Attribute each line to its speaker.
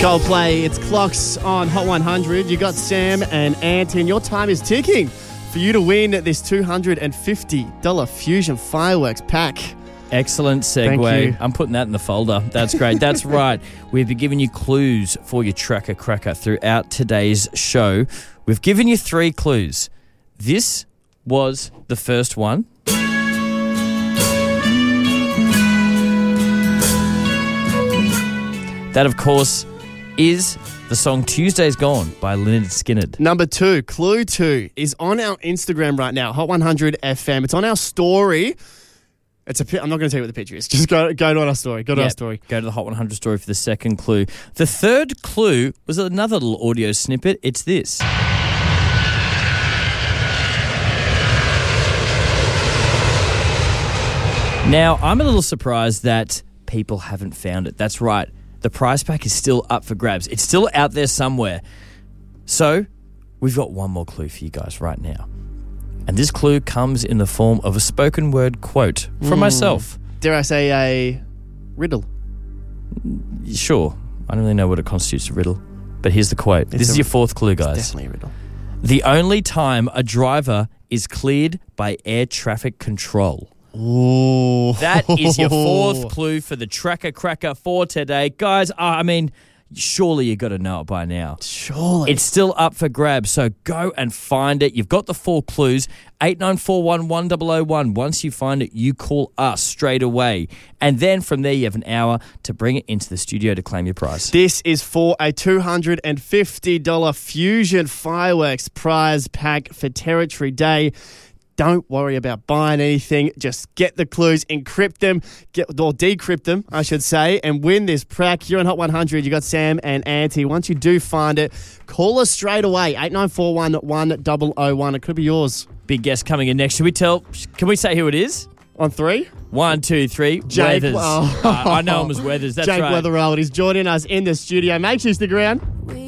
Speaker 1: Coldplay, it's Clocks on Hot 100. You got Sam and Ant, and your time is ticking for you to win this $250 Fusion Fireworks pack.
Speaker 2: Excellent
Speaker 1: Thank
Speaker 2: segue.
Speaker 1: you.
Speaker 2: I'm putting that in the folder. That's great. That's right. We've been giving you clues for your Tracker Cracker throughout today's show. We've given you 3 clues. This was the first one. That, of course, is the song Tuesday's Gone by Lynyrd Skynyrd.
Speaker 1: Number 2, clue 2, is on our Instagram right now, Hot 100 FM. It's on our story. I'm not going to tell you what the picture is. Just go to our story. Go to our story.
Speaker 2: Go to the Hot 100 story for the second clue. The third clue was another little audio snippet. It's this. Now, I'm a little surprised that people haven't found it. That's right. The prize pack is still up for grabs. It's still out there somewhere. So, we've got one more clue for you guys right now. And this clue comes in the form of a spoken word quote from myself.
Speaker 1: Dare I say a riddle?
Speaker 2: Sure. I don't really know what it constitutes a riddle. But here's the quote. This is your fourth clue, guys.
Speaker 1: It's definitely a riddle.
Speaker 2: The only time a driver is cleared by air traffic control.
Speaker 1: Ooh.
Speaker 2: That is your fourth clue for the Tracker Cracker for today. Guys, I mean, surely you got to know it by now.
Speaker 1: Surely.
Speaker 2: It's still up for grabs, so go and find it. You've got the 4 clues, 8941 1001. Once you find it, you call us straight away. And then from there, you have an hour to bring it into the studio to claim your prize.
Speaker 1: This is for a $250 Fusion Fireworks prize pack for Territory Day. Don't worry about buying anything. Just get the clues, encrypt them, or decrypt them, I should say, and win this pack. You're on Hot 100. You got Sam and Auntie. Once you do find it, call us straight away. 8941 1001. It could be yours.
Speaker 2: Big guest coming in next. Can we say who it is?
Speaker 1: On 3?
Speaker 2: 1, 2, 3.
Speaker 1: Jake.
Speaker 2: Weathers. I know him as Weathers. That's
Speaker 1: Jake
Speaker 2: right.
Speaker 1: Weatherald is joining us in the studio. Make sure you stick around.